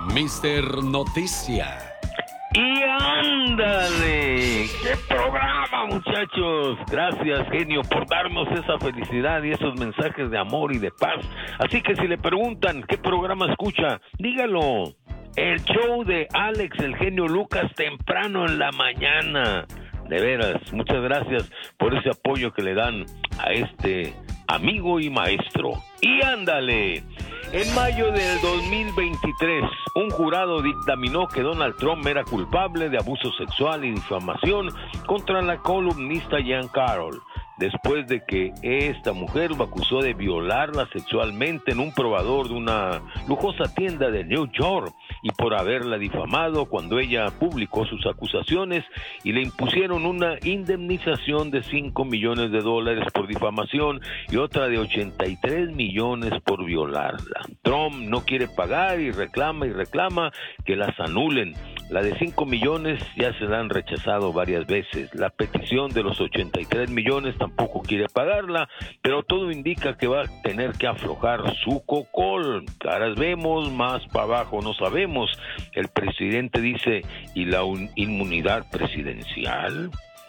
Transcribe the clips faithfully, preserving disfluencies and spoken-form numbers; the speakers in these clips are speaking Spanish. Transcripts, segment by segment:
mister Noticia. Y ándale, qué programa, muchachos. Gracias, genio, por darnos esa felicidad y esos mensajes de amor y de paz. Así que si le preguntan qué programa escucha, dígalo. El show de Alex, el genio Lucas, temprano en la mañana. De veras, muchas gracias por ese apoyo que le dan a este amigo y maestro. Y ándale, en mayo del dos mil veintitrés, un jurado dictaminó que Donald Trump era culpable de abuso sexual y difamación contra la columnista Jean Carroll, después de que esta mujer lo acusó de violarla sexualmente en un probador de una lujosa tienda de New York y por haberla difamado cuando ella publicó sus acusaciones, y le impusieron una indemnización de cinco millones de dólares por difamación y otra de ochenta y tres millones por violarla. Trump no quiere pagar y reclama y reclama que las anulen. La de cinco millones ya se la han rechazado varias veces. La petición de los ochenta y tres millones tampoco quiere pagarla, pero todo indica que va a tener que aflojar su cocol. Caras vemos, más para abajo no sabemos. El presidente dice, ¿y la un- inmunidad presidencial?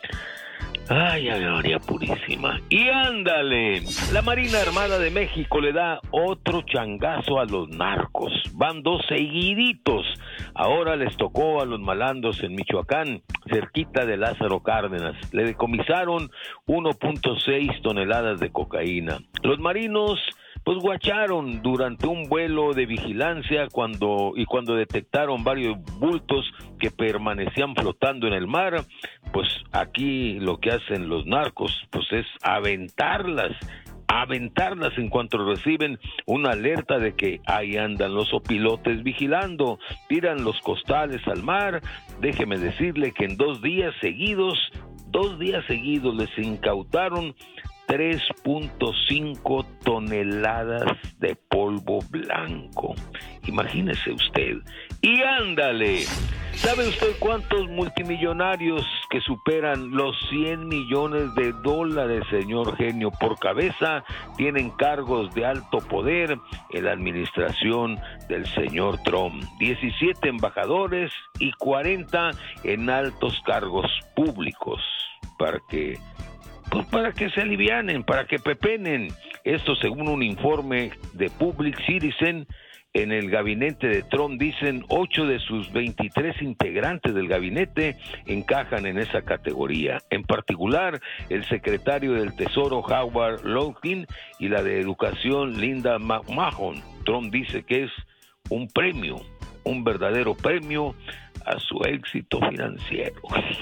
Ay, Gloria purísima. Y ándale, la Marina Armada de México le da otro changazo a los narcos. Van dos seguiditos. Ahora les tocó a los malandros en Michoacán, cerquita de Lázaro Cárdenas. Le decomisaron uno punto seis toneladas de cocaína. Los marinos pues guacharon durante un vuelo de vigilancia cuando y cuando detectaron varios bultos que permanecían flotando en el mar. Pues aquí lo que hacen los narcos pues es aventarlas, aventarlas en cuanto reciben una alerta de que ahí andan los opilotes vigilando. Tiran los costales al mar. Déjeme decirle que en dos días seguidos, dos días seguidos les incautaron tres punto cinco toneladas de polvo blanco. Imagínese usted. Y ándale, ¿sabe usted cuántos multimillonarios que superan los cien millones de dólares, señor genio, por cabeza tienen cargos de alto poder en la administración del señor Trump? diecisiete embajadores y cuarenta en altos cargos públicos. Para que Pues para que se alivianen, para que pepenen. Esto según un informe de Public Citizen. En el gabinete de Trump, dicen, ocho de sus veintitrés integrantes del gabinete encajan en esa categoría. En particular, el secretario del Tesoro Howard Lutnick y la de Educación Linda McMahon. Trump dice que es un premio, un verdadero premio a su éxito financiero.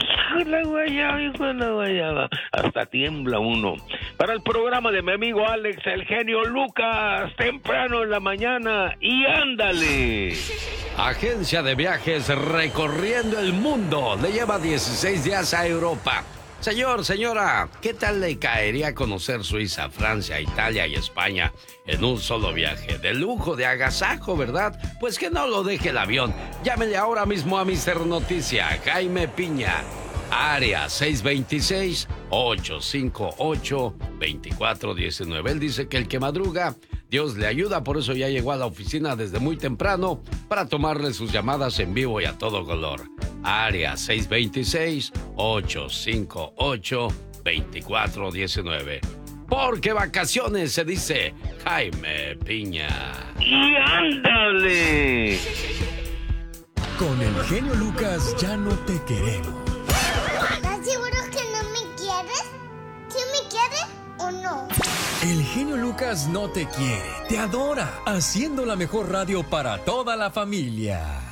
La guayaba, hijo de la guayaba. Hasta tiembla uno. Para el programa de mi amigo Alex, el genio Lucas, temprano en la mañana. Y ándale. Agencia de viajes recorriendo el mundo. Le lleva dieciséis días a Europa. Señor, señora, ¿qué tal le caería conocer Suiza, Francia, Italia y España en un solo viaje? De lujo, de agasajo, ¿verdad? Pues que no lo deje el avión. Llámele ahora mismo a mister Noticia, Jaime Piña. Área seis dos seis, ocho cinco ocho, dos cuatro uno nueve. Él dice que el que madruga, Dios le ayuda, por eso ya llegó a la oficina desde muy temprano para tomarle sus llamadas en vivo y a todo color. Área seis dos seis, ocho cinco ocho, dos cuatro uno nueve. Porque vacaciones se dice Jaime Piña. Y ándale. Con el genio Lucas ya no te queremos. ¿Estás seguro que no me quieres? ¿Sí me quieres o no? El genio Lucas no te quiere, te adora, haciendo la mejor radio para toda la familia.